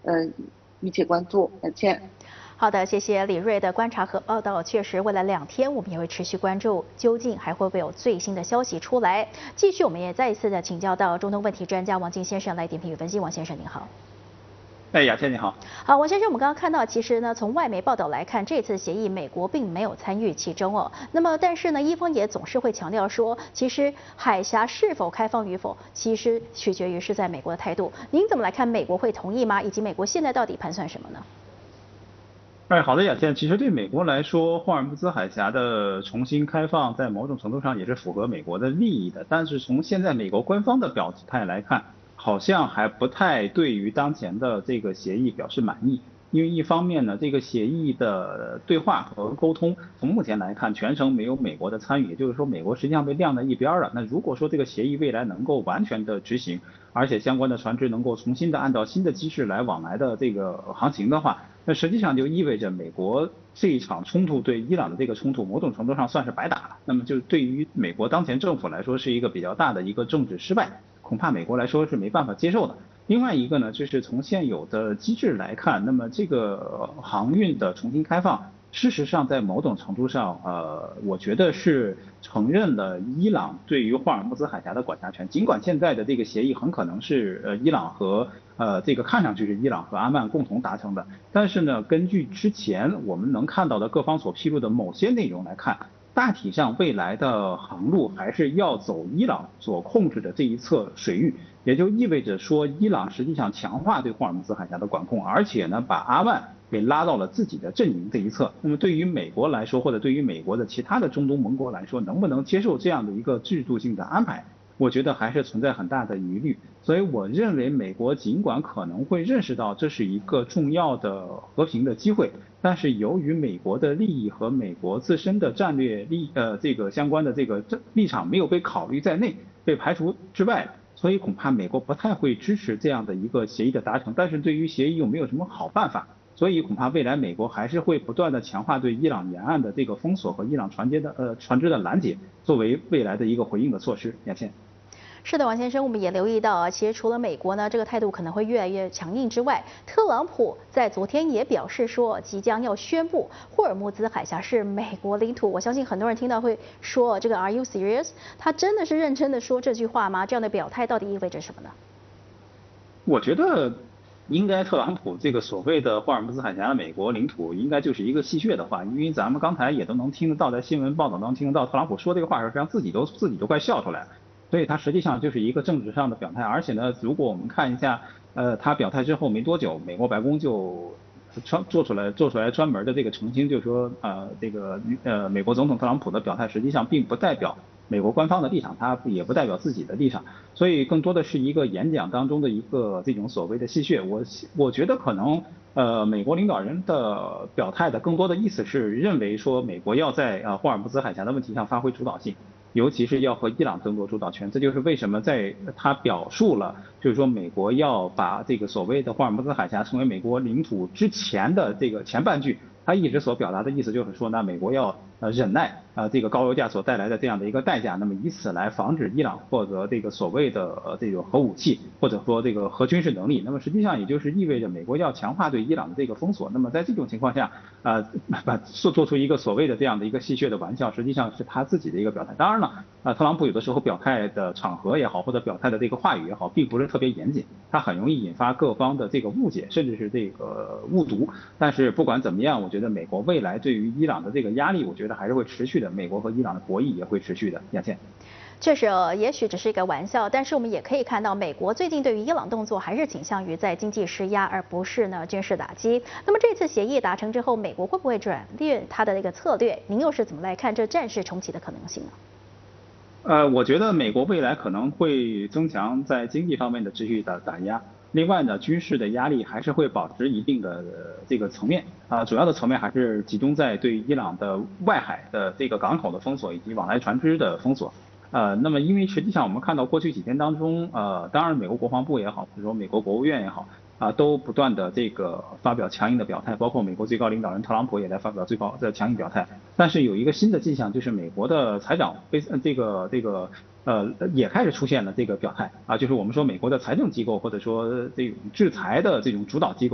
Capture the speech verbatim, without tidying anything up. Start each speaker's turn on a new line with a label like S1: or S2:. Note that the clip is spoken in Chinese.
S1: 呃密切关注。再见。
S2: 好的，谢谢李瑞的观察和报道。确实，未来两天我们也会持续关注，究竟还会不会有最新的消息出来？继续，我们也再一次的请教到中东问题专家王进先生来点评与分析。王先生您好。
S3: 哎，雅倩你好。
S2: 好，王先生，我们刚刚看到，其实呢，从外媒报道来看，这次协议美国并没有参与其中哦。那么，但是呢，伊方也总是会强调说，其实海峡是否开放与否，其实取决于是在美国的态度。您怎么来看？美国会同意吗？以及美国现在到底盘算什么呢？
S3: 哎，好的，雅倩，其实对美国来说，霍尔木兹海峡的重新开放，在某种程度上也是符合美国的利益的。但是从现在美国官方的表态来看，好像还不太对于当前的这个协议表示满意。因为一方面呢，这个协议的对话和沟通，从目前来看，全程没有美国的参与，也就是说，美国实际上被晾在一边了。那如果说这个协议未来能够完全的执行，而且相关的船只能够重新的按照新的机制来往来的这个航行的话，那实际上就意味着美国这一场冲突对伊朗的这个冲突，某种程度上算是白打了。那么就对于美国当前政府来说，是一个比较大的一个政治失败，恐怕美国来说是没办法接受的。另外一个呢，就是从现有的机制来看，那么这个航运的重新开放，事实上在某种程度上，呃，我觉得是承认了伊朗对于霍尔木兹海峡的管辖权。尽管现在的这个协议很可能是呃伊朗和呃这个看上去是伊朗和阿曼共同达成的，但是呢，根据之前我们能看到的各方所披露的某些内容来看，大体上未来的航路还是要走伊朗所控制的这一侧水域。也就意味着说，伊朗实际上强化对霍尔木兹海峡的管控，而且呢，把阿曼给拉到了自己的阵营这一侧。那么对于美国来说，或者对于美国的其他的中东盟国来说，能不能接受这样的一个制度性的安排，我觉得还是存在很大的疑虑。所以我认为，美国尽管可能会认识到这是一个重要的和平的机会，但是由于美国的利益和美国自身的战略利呃这个相关的这个立场没有被考虑在内，被排除之外。所以恐怕美国不太会支持这样的一个协议的达成，但是对于协议又没有什么好办法，所以恐怕未来美国还是会不断的强化对伊朗沿岸的这个封锁和伊朗船只的呃船只的拦截，作为未来的一个回应的措施。亚倩。
S2: 是的，王先生，我们也留意到啊，其实除了美国呢，这个态度可能会越来越强硬之外，特朗普在昨天也表示说，即将要宣布霍尔木兹海峡是美国领土。我相信很多人听到会说，这个 Are you serious？ 他真的是认真的说这句话吗？这样的表态到底意味着什么呢？
S3: 我觉得应该特朗普这个所谓的霍尔木兹海峡的美国领土，应该就是一个戏谑的话，因为咱们刚才也都能听得到，在新闻报道当中听得到，特朗普说这个话时候，实际上自己都自己都快笑出来了。所以它实际上就是一个政治上的表态，而且呢，如果我们看一下，呃，他表态之后没多久，美国白宫就专做出来做出来专门的这个澄清，就是说，呃，这个呃，美国总统特朗普的表态实际上并不代表美国官方的立场，他也不代表自己的立场，所以更多的是一个演讲当中的一个这种所谓的戏谑。我我觉得可能，呃，美国领导人的表态的更多的意思是认为说，美国要在呃霍尔木兹海峡的问题上发挥主导性。尤其是要和伊朗争夺主导权，这就是为什么在他表述了，就是说美国要把这个所谓的霍尔木兹海峡成为美国领土之前的这个前半句，他一直所表达的意思就是说呢，美国要呃忍耐啊这个高油价所带来的这样的一个代价，那么以此来防止伊朗获得这个所谓的呃这个核武器或者说这个核军事能力，那么实际上也就是意味着美国要强化对伊朗的这个封锁，那么在这种情况下啊把做做出一个所谓的这样的一个戏谑的玩笑，实际上是他自己的一个表态。当然了。啊，特朗普有的时候表态的场合也好，或者表态的这个话语也好，并不是特别严谨，他很容易引发各方的这个误解，甚至是这个误读。但是不管怎么样，我觉得美国未来对于伊朗的这个压力，我觉得还是会持续的，美国和伊朗的博弈也会持续的。亚倩。
S2: 确实，也许只是一个玩笑，但是我们也可以看到，美国最近对于伊朗动作还是倾向于在经济施压，而不是呢军事打击。那么这次协议达成之后，美国会不会转变它的那个策略？您又是怎么来看这战事重启的可能性呢？
S3: 呃，我觉得美国未来可能会增强在经济方面的持续的打压，另外呢，军事的压力还是会保持一定的这个层面啊，主要的层面还是集中在对伊朗的外海的这个港口的封锁以及往来船只的封锁。呃，那么因为实际上我们看到过去几天当中，呃，当然美国国防部也好，或者说美国国务院也好，啊，都不断的这个发表强硬的表态，包括美国最高领导人特朗普也在发表最高的强硬表态。但是有一个新的迹象，就是美国的财长非这个这个呃也开始出现了这个表态啊，就是我们说美国的财政机构或者说这种制裁的这种主导机构。